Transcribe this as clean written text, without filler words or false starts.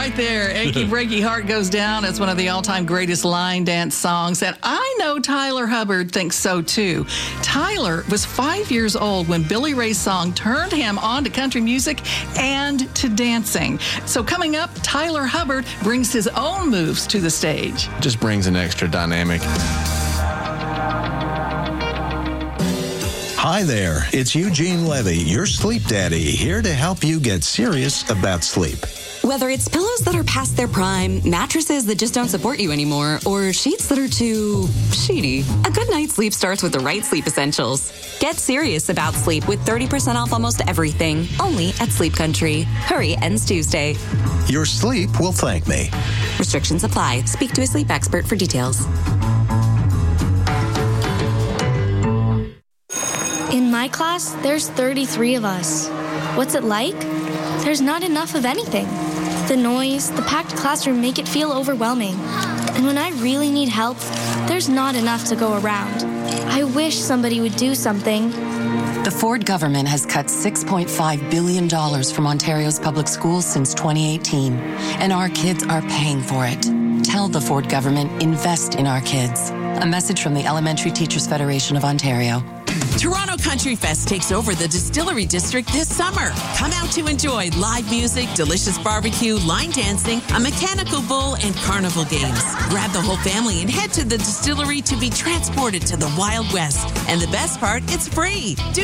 right there. Achy Breaky Heart Goes Down. It's one of the all-time greatest line dance songs, and I know Tyler Hubbard thinks so too. Tyler was 5 years old when Billy Ray's song turned him on to country music and to dancing. So coming up, Tyler Hubbard brings his own moves to the stage. Just brings an extra dynamic. Hi there, it's Eugene Levy, your sleep daddy, here to help you get serious about sleep. Whether it's pillows that are past their prime, mattresses that just don't support you anymore, or sheets that are too sheety, a good night's sleep starts with the right sleep essentials. Get serious about sleep with 30% off almost everything, only at Sleep Country. Hurry, ends Tuesday. Your sleep will thank me. Restrictions apply. Speak to a sleep expert for details. In my class, there's 33 of us. What's it like? There's not enough of anything. The noise, the packed classroom make it feel overwhelming. And when I really need help, there's not enough to go around. I wish somebody would do something. The Ford government has cut $6.5 billion from Ontario's public schools since 2018, and our kids are paying for it. Tell the Ford government, invest in our kids. A message from the Elementary Teachers Federation of Ontario. Toronto Country Fest takes over the Distillery District this summer. Come out to enjoy live music, delicious barbecue, line dancing, a mechanical bull, and carnival games. Grab the whole family and head to the distillery to be transported to the Wild West. And the best part, it's free. Do